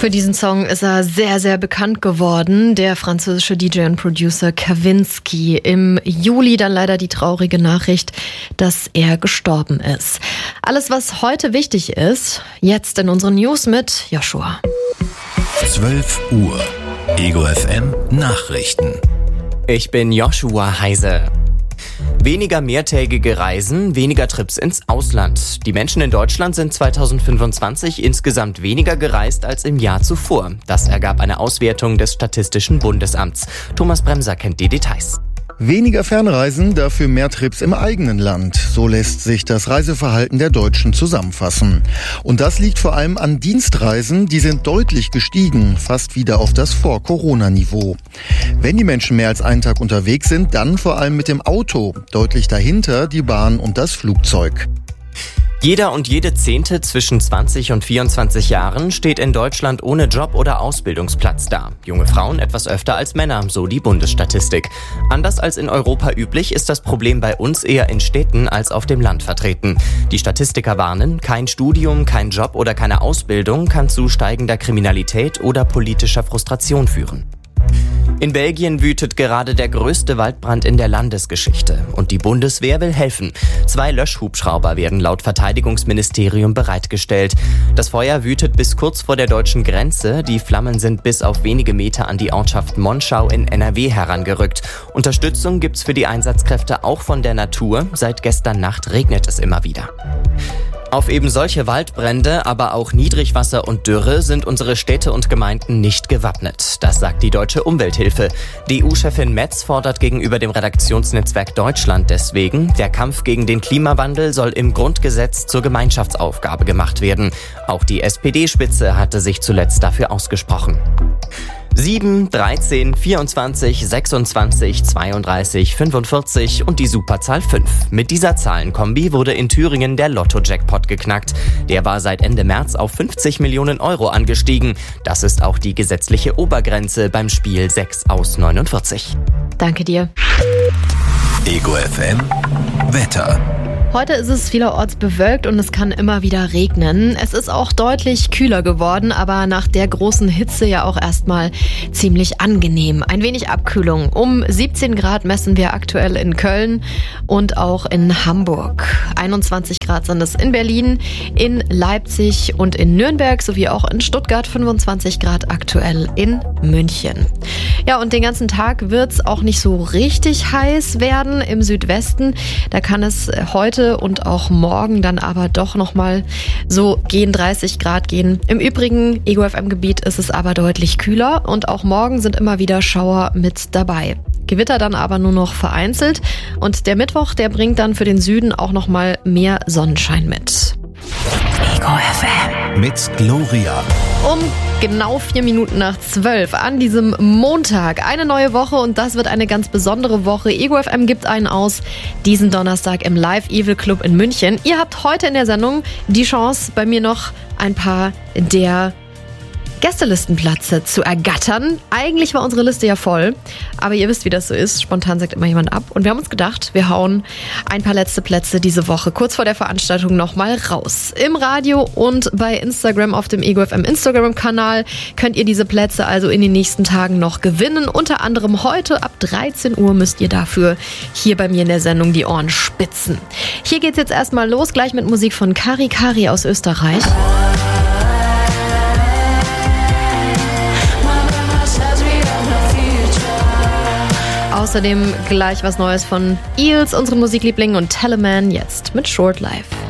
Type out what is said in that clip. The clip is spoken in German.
Für diesen Song ist er sehr, sehr bekannt geworden, der französische DJ und Producer Kavinsky. Im Juli dann leider die traurige Nachricht, dass er gestorben ist. Alles, was heute wichtig ist, jetzt in unseren News mit Joshua. 12 Uhr. Ego FM Nachrichten. Ich bin Joshua Heise. Weniger mehrtägige Reisen, weniger Trips ins Ausland. Die Menschen in Deutschland sind 2025 insgesamt weniger gereist als im Jahr zuvor. Das ergab eine Auswertung des Statistischen Bundesamts. Thomas Bremser kennt die Details. Weniger Fernreisen, dafür mehr Trips im eigenen Land. So lässt sich das Reiseverhalten der Deutschen zusammenfassen. Und das liegt vor allem an Dienstreisen, die sind deutlich gestiegen, fast wieder auf das Vor-Corona-Niveau. Wenn die Menschen mehr als einen Tag unterwegs sind, dann vor allem mit dem Auto. Deutlich dahinter die Bahn und das Flugzeug. Jeder und jede Zehnte zwischen 20 und 24 Jahren steht in Deutschland ohne Job oder Ausbildungsplatz da. Junge Frauen etwas öfter als Männer, so die Bundesstatistik. Anders als in Europa üblich ist das Problem bei uns eher in Städten als auf dem Land vertreten. Die Statistiker warnen, kein Studium, kein Job oder keine Ausbildung kann zu steigender Kriminalität oder politischer Frustration führen. In Belgien wütet gerade der größte Waldbrand in der Landesgeschichte. Und die Bundeswehr will helfen. 2 Löschhubschrauber werden laut Verteidigungsministerium bereitgestellt. Das Feuer wütet bis kurz vor der deutschen Grenze. Die Flammen sind bis auf wenige Meter an die Ortschaft Monschau in NRW herangerückt. Unterstützung gibt's für die Einsatzkräfte auch von der Natur. Seit gestern Nacht regnet es immer wieder. Auf eben solche Waldbrände, aber auch Niedrigwasser und Dürre sind unsere Städte und Gemeinden nicht gewappnet. Das sagt die Deutsche Umwelthilfe. Die EU-Chefin Metz fordert gegenüber dem Redaktionsnetzwerk Deutschland deswegen, der Kampf gegen den Klimawandel soll im Grundgesetz zur Gemeinschaftsaufgabe gemacht werden. Auch die SPD-Spitze hatte sich zuletzt dafür ausgesprochen. 7, 13, 24, 26, 32, 45 und die Superzahl 5. Mit dieser Zahlenkombi wurde in Thüringen der Lotto-Jackpot geknackt. Der war seit Ende März auf 50 Millionen Euro angestiegen. Das ist auch die gesetzliche Obergrenze beim Spiel 6 aus 49. Danke dir. Ego FM Wetter. Heute ist es vielerorts bewölkt und es kann immer wieder regnen. Es ist auch deutlich kühler geworden, aber nach der großen Hitze ja auch erstmal ziemlich angenehm. Ein wenig Abkühlung. Um 17 Grad messen wir aktuell in Köln und auch in Hamburg. 21 Grad sind es in Berlin, in Leipzig und in Nürnberg sowie auch in Stuttgart. 25 Grad aktuell in München. Ja, und den ganzen Tag wird es auch nicht so richtig heiß werden im Südwesten. Da kann es heute und auch morgen dann aber doch nochmal so 30 Grad gehen. Im übrigen Ego FM Gebiet ist es aber deutlich kühler und auch morgen sind immer wieder Schauer mit dabei. Gewitter dann aber nur noch vereinzelt und der Mittwoch, der bringt dann für den Süden auch nochmal mehr Sonnenschein mit. Ego FM mit Gloria. Um genau 4 Minuten nach 12 an diesem Montag. Eine neue Woche und das wird eine ganz besondere Woche. Ego FM gibt einen aus diesen Donnerstag im Live Evil Club in München. Ihr habt heute in der Sendung die Chance, bei mir noch ein paar der Gästelistenplätze zu ergattern. Eigentlich war unsere Liste ja voll, aber ihr wisst, wie das so ist. Spontan sagt immer jemand ab. Und wir haben uns gedacht, wir hauen ein paar letzte Plätze diese Woche kurz vor der Veranstaltung nochmal raus. Im Radio und bei Instagram auf dem Ego FM Instagram-Kanal könnt ihr diese Plätze also in den nächsten Tagen noch gewinnen. Unter anderem heute ab 13 Uhr müsst ihr dafür hier bei mir in der Sendung die Ohren spitzen. Hier geht's jetzt erstmal los, gleich mit Musik von Kari Kari aus Österreich. Außerdem gleich was Neues von Eels, unserem Musikliebling, und Telemann jetzt mit Short Life.